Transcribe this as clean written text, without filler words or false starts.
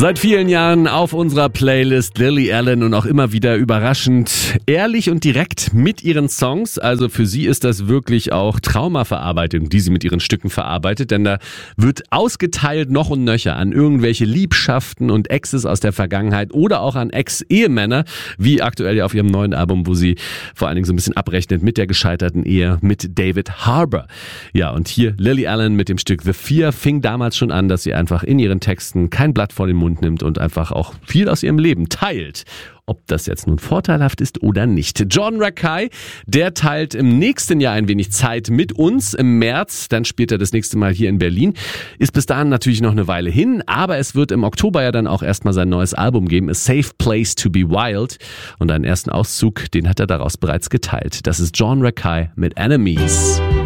Seit vielen Jahren auf unserer Playlist Lily Allen und auch immer wieder überraschend ehrlich und direkt mit ihren Songs. Also für sie ist das wirklich auch Traumaverarbeitung, die sie mit ihren Stücken verarbeitet, denn da wird ausgeteilt noch und nöcher an irgendwelche Liebschaften und Exes aus der Vergangenheit oder auch an Ex-Ehemänner, wie aktuell ja auf ihrem neuen Album, wo sie vor allen Dingen so ein bisschen abrechnet mit der gescheiterten Ehe mit David Harbour. Ja, und hier Lily Allen mit dem Stück The Fear fing damals schon an, dass sie einfach in ihren Texten kein Blatt vor den Mund nimmt und einfach auch viel aus ihrem Leben teilt. Ob das jetzt nun vorteilhaft ist oder nicht. Jordan Rakei, der teilt im nächsten Jahr ein wenig Zeit mit uns im März. Dann spielt er das nächste Mal hier in Berlin. Ist bis dahin natürlich noch eine Weile hin, aber es wird im Oktober ja dann auch erstmal sein neues Album geben, A Safe Place to Be Wild. Und einen ersten Auszug, den hat er daraus bereits geteilt. Das ist Jordan Rakei mit Enemies.